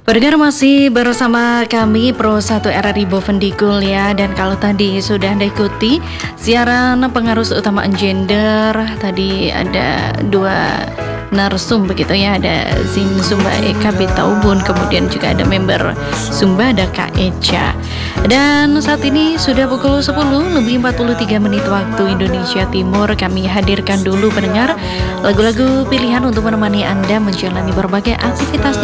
Pendengar masih bersama kami Pro 1 RRI Bovendigul ya. Dan kalau tadi sudah Anda ikuti siaran pengarus utama gender, tadi ada dua narsum begitu ya, ada Zin Sumba Eka Bitaubun, kemudian juga ada member Sumba ada Kak Eca. Dan saat ini sudah pukul 10 lebih 43 menit waktu Indonesia Timur. Kami hadirkan dulu pendengar lagu-lagu pilihan untuk menemani Anda menjalani berbagai aktivitas